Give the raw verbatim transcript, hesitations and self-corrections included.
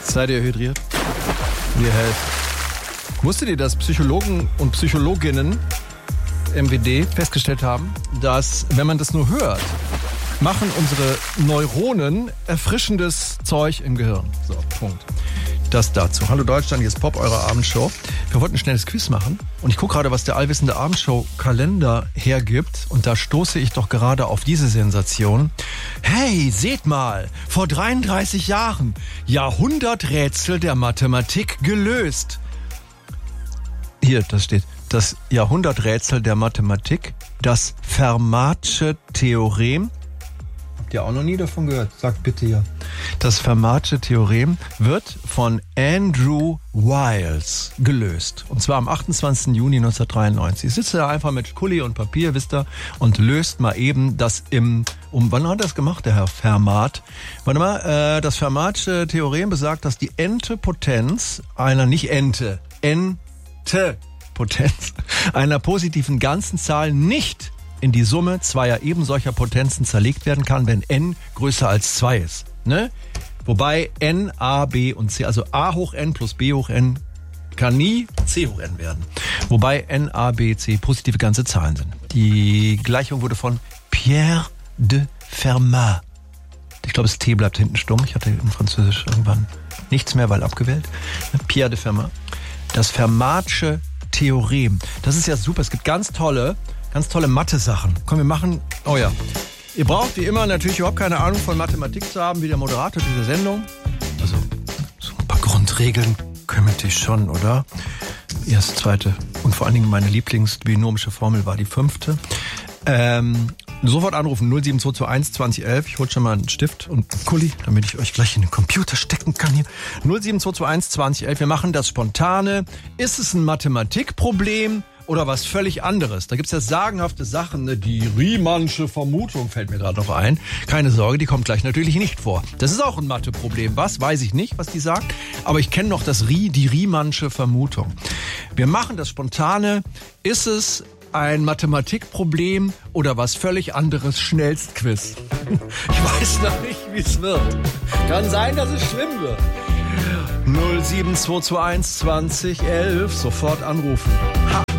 Seid ihr hydriert? Wir helfen. Wusstet ihr, dass Psychologen und Psychologinnen M W D festgestellt haben, dass, wenn man das nur hört, machen unsere Neuronen erfrischendes Zeug im Gehirn. So, Punkt. Das dazu. Hallo Deutschland, hier ist Pop, eure Abendshow. Wir wollten ein schnelles Quiz machen und ich gucke gerade, was der allwissende Abendshow-Kalender hergibt und da stoße ich doch gerade auf diese Sensation. Hey, seht mal, vor dreiunddreißig Jahren, Jahrhunderträtsel der Mathematik gelöst. Hier, das steht, das Jahrhunderträtsel der Mathematik, das Fermatsche Theorem. Habt ihr auch noch nie davon gehört? Sagt bitte ja. Das Fermatsche Theorem wird von Andrew Wiles gelöst. Und zwar am achtundzwanzigsten Juni neunzehnhundertdreiundneunzig. Ich sitze da einfach mit Kuli und Papier, wisst ihr, und löst mal eben das im... Um, wann hat er das gemacht, der Herr Fermat? Warte mal, äh, das Fermatsche Theorem besagt, dass die n-te Potenz einer, nicht Ente, n-te Potenz einer positiven ganzen Zahl nicht in die Summe zweier eben solcher Potenzen zerlegt werden kann, wenn n größer als zwei ist. Ne? Wobei n, a, b und c, also a hoch n plus b hoch n kann nie c hoch n werden. Wobei n, a, b, c positive ganze Zahlen sind. Die Gleichung wurde von Pierre de Fermat. Ich glaube, das T bleibt hinten stumm. Ich hatte in Französisch irgendwann nichts mehr, weil abgewählt. Pierre de Fermat. Das Fermatsche Theorem. Das ist ja super. Es gibt ganz tolle Ganz tolle Mathe-Sachen. Komm, wir machen... Oh ja. Ihr braucht wie immer natürlich überhaupt keine Ahnung von Mathematik zu haben, wie der Moderator dieser Sendung. Also, so ein paar Grundregeln können wir natürlich schon, oder? Erste, zweite und vor allen Dingen meine Lieblingsbinomische Formel war die fünfte. Ähm, sofort anrufen, null sieben zwei zwei eins zwanzig elf. Ich hol schon mal einen Stift und einen Kuli, damit ich euch gleich in den Computer stecken kann hier. null sieben zwei zwei eins zwanzig elf. Wir machen das Spontane. Ist es ein Mathematikproblem? Oder was völlig anderes. Da gibt's ja sagenhafte Sachen, ne? Die Riemannsche Vermutung fällt mir gerade noch ein. Keine Sorge, die kommt gleich natürlich nicht vor. Das ist auch ein Matheproblem. Was? Weiß ich nicht, was die sagt. Aber ich kenne noch das Rie, die Riemannsche Vermutung. Wir machen das Spontane. Ist es ein Mathematikproblem oder was völlig anderes? Schnellstquiz. Ich weiß noch nicht, wie es wird. Kann sein, dass es schlimm wird. null sieben zwei zwei eins zwanzig elf. Sofort anrufen. Ha.